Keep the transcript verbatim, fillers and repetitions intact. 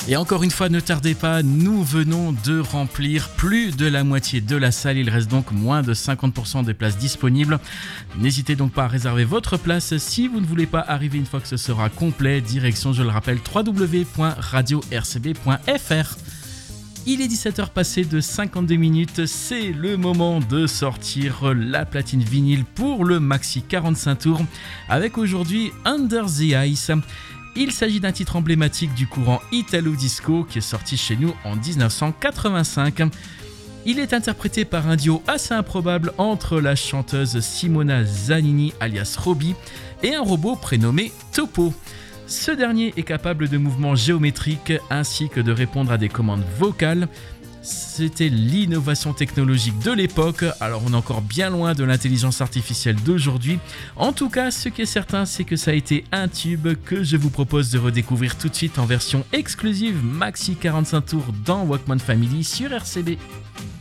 Et encore une fois, ne tardez pas, nous venons de remplir plus de la moitié de la salle. Il reste donc moins de cinquante pour cent des places disponibles. N'hésitez donc pas à réserver votre place si vous ne voulez pas arriver une fois que ce sera complet. Direction, je le rappelle, w w w point radio r c b point f r. Il est dix-sept heures passées de cinquante-deux minutes, c'est le moment de sortir la platine vinyle pour le maxi quarante-cinq tours avec aujourd'hui Under the Ice. Il s'agit d'un titre emblématique du courant Italo Disco qui est sorti chez nous en dix-neuf cent quatre-vingt-cinq. Il est interprété par un duo assez improbable entre la chanteuse Simona Zanini alias Robbie et un robot prénommé Topo. Ce dernier est capable de mouvements géométriques ainsi que de répondre à des commandes vocales. C'était l'innovation technologique de l'époque, alors on est encore bien loin de l'intelligence artificielle d'aujourd'hui. En tout cas, ce qui est certain, c'est que ça a été un tube que je vous propose de redécouvrir tout de suite en version exclusive maxi quarante-cinq tours dans Walkman Family sur R C B.